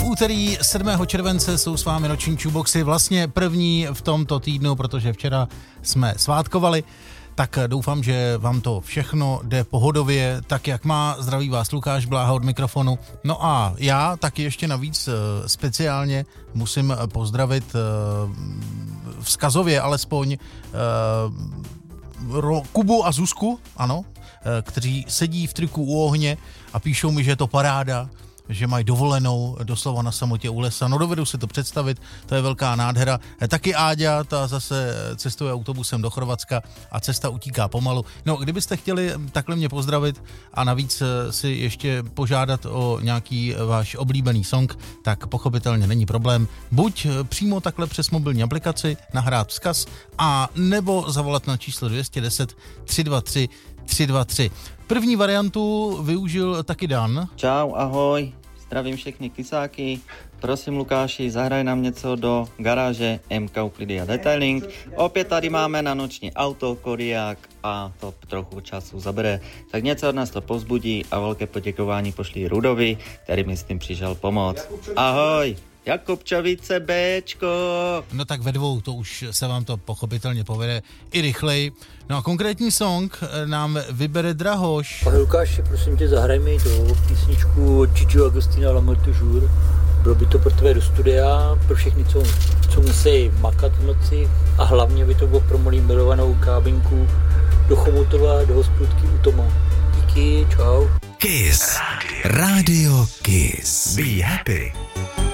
úterý 7. července jsou s vámi noční Jukeboxy, vlastně první v tomto týdnu, protože včera jsme svátkovali, tak doufám, že vám to všechno jde pohodově, tak jak má. Zdraví vás Lukáš Bláha od mikrofonu. No a já taky ještě navíc speciálně musím pozdravit vzkazově alespoň Kubu a Zuzku, ano, kteří sedí v triku u ohně a píšou mi, že je to paráda, že mají dovolenou doslova na samotě u lesa. No dovedu si to představit, to je velká nádhera. Taky Áďa, ta zase cestuje autobusem do Chorvatska a cesta utíká pomalu. No, kdybyste chtěli takhle mě pozdravit a navíc si ještě požádat o nějaký váš oblíbený song, tak pochopitelně není problém. Buď přímo takhle přes mobilní aplikaci nahrát vzkaz a nebo zavolat na číslo 210 323 323. První variantu využil taky Dan. Čau, ahoj, zdravím všechny kysáky. Prosím Lukáši, zahraj nám něco do garáže MK Uklidy a Detailing. Opět tady máme na noční auto, Kodiaq a to trochu času zabere. Tak něco od nás to povzbudí a velké poděkování pošli Rudovi, který mi s tím přišel pomoct. Ahoj! Jakubčovice Bčko. No tak ve dvou, to už se vám to pochopitelně povede i rychleji. No a konkrétní song nám vybere Drahoš. Pane Lukáši, prosím tě, zahraj mi to písničku od Gigi Agostina La Mort Toujours. Bylo by to pro tvé do studia, pro všechny, co musí makat v noci a hlavně by to bylo pro moji milovanou kábinku do Chomutova, do hospůdky u Toma. Díky, čau. Kiss. Radio Kiss. Be happy.